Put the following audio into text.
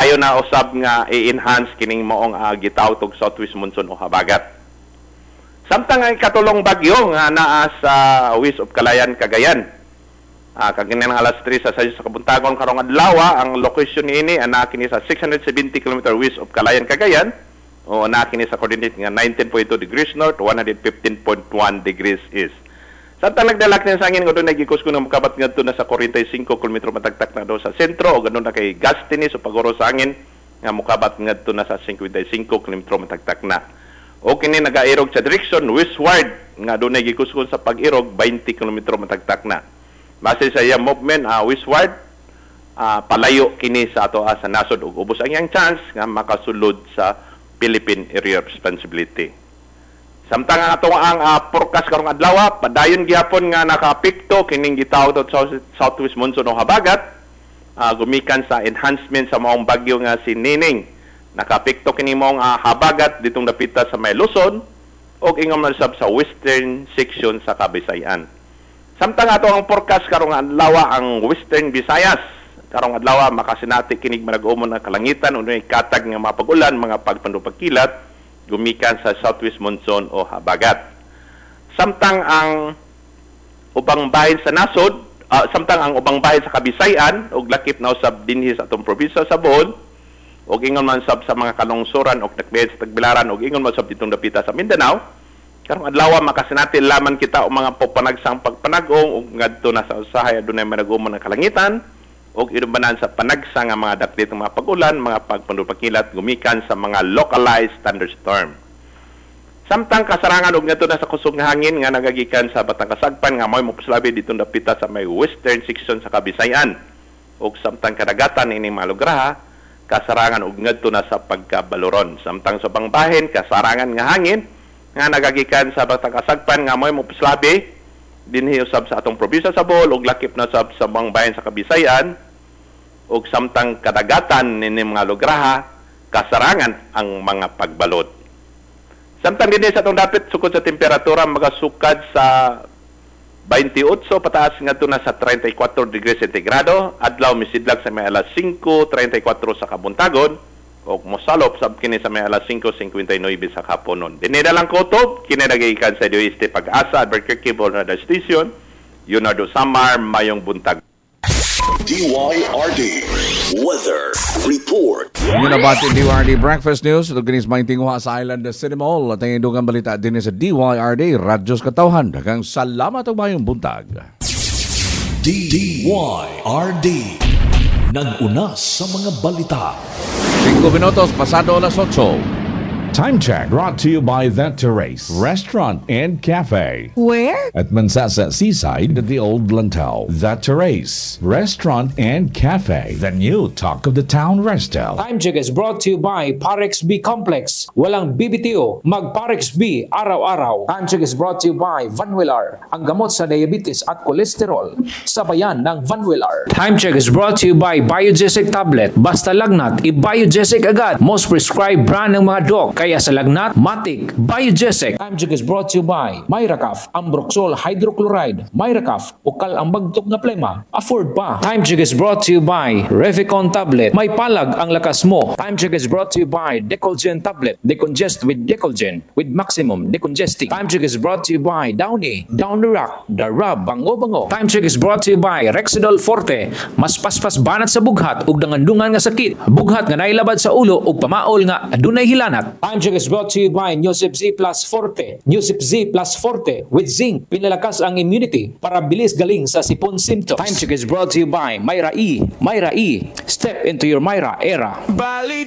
padayon na usab nga i-enhance kining moong gitawag og southwest monsoon o habagat. Samtang ang katulong bagyo nga naa sa west of Calayan, Cagayan. Kaginang alas 3 sa kabuntagon karong adlaw, ang location niini ana kini sa 670 km west of Calayan, Cagayan. O ana kini sa coordinate nga 19.2 degrees north, 115.1 degrees east. Samtang nagdalak niya sa angin nga doon nagikos ko ng makabat nga doon na sa 45 km matagtak na doon sa sentro o ganoon na kay Gastini so paguro sa angin nga mukabat nga doon na sa 55 km matagtak na. O kini nagairog sa direction westward nga doon nagikos ko sa pag-irog 20 km matagtak na. Base sa iyang movement westward, palayo kini sa ato sa nasod ug ubos ang iyang chance nga makasulod sa Philippine Area of Responsibility. Samtang ato ang forecast karong adlaw, padayon gihapon nga nakaapekto kining gitawag sa southwest monsoon o habagat, gumikan sa enhancement sa maong bagyo nga si Nining. Nakaapekto kini maong habagat ditong dapita sa may Luzon ug ingon man sab sa western section sa Kabisayan. Samtang ato ang forecast karong adlaw ang Western Visayas, karong adlaw makasinati kinig manag-umon ang kalangitan unoy katag nga mapag-ulan mga pagpandupagkilat gumikan sa southwest monsoon o habagat. Samtang ang ubang bahin sa nasod, samtang ang ubang bahin sa Kabisayan ug lakip na usab dinhi sa atong probinsya sa Bohol ug ingon man sab sa mga kalungsuran ug nakbed sa Tagbilaran ug ingon man sab ditong dapita sa Mindanao, karong adlaw makasinati laman kita og mga pagpanagsang pagpanagong ug ngadto na sa usahay adunay managumon ang kalangitan ug inubanan sa panagsa nga mga daklit ng mga pag-ulan, mga pagpandupagkilat gumikan sa mga localized thunderstorm. Samtang kasarangan og ngadto na sa kusog nga hangin nga nagagikan sa Batang Kasagpan nga mo'y mopuslabi dito dapita sa may western section sa Kabisayan ug samtang kadagatan ining mga lugraha kasarangan og ngadto na sa pagkabaloron. Samtang sa bangbahin kasarangan nga hangin nga nagagikan sa Batang Kasagpan nga mo'y mopuslabi dinhi usab sa atong probinsya sa Bohol ug lakip na usab sa bangbahin sa Kabisayan ug samtang kadagatan nini mga lugraha kasarangan ang mga pagbalot. Samtang dinhi sa atong dapit sukod sa temperatura magasukad sa 28 pataas ngadto na sa 34 degrees centigrado, adlaw misidlag sa may alas 5:34 sa kabuntagon ug mosalop sab kini sa may alas 5:59 sa haponon. Dinhi lang kutob kini nagikan sa DOST Pag-asa Albuquerque Radar Station, Leonardo Samar, mayong buntag. DYRD Weather Report. Yun na ba ang DYRD Breakfast News? Ito ginis maintingwa sa Island City Mall. At ang indugang balita din sa DYRD Radyos Katawhan. Dagang salamat ang mayong buntag. DYRD nag-una sa mga balita. 5 minutos pasado alas 8. Time check brought to you by The Terrace Restaurant and Cafe. Where? At Mansasa Seaside at the Old Lantau. The Terrace Restaurant and Cafe. The new talk of the town Restel. Time check is brought to you by Parex B Complex. Walang BBTO, mag Parex B araw-araw. Time check is brought to you by Vanwillar. Ang gamot sa diabetes at kolesterol. Sabayan ng Vanwillar. Time check is brought to you by Biogesic Tablet. Basta lagnat, i-Biogesic agad. Most prescribed brand ng mga doc. Kaya sa lagnat, Matic, Biogesic. Time check is brought to you by Myracaf, Ambroxol Hydrochloride. Myracaf, ukal ang bagtok na plema. Afford pa. Time check is brought to you by Revicon Tablet. May palag ang lakas mo. Time check is brought to you by Decolgen Tablet. Decongest with Decolgen with maximum decongesting. Time check is brought to you by Downy, Down the Rock, The Rub, Bango-Bango. Time check is brought to you by Rexidol Forte. Mas paspas banat sa bughat ug dangandungan nga sakit. Bughat nga nailabad sa ulo ug pamaol nga adunay hilanat. Time check is brought to you by Newsip Z Plus Forte. Newsip Z Plus Forte with zinc. Pinalakas ang immunity para bilis galing sa sipon symptoms. Time check is brought to you by Myra E. Myra E. Step into your Myra era.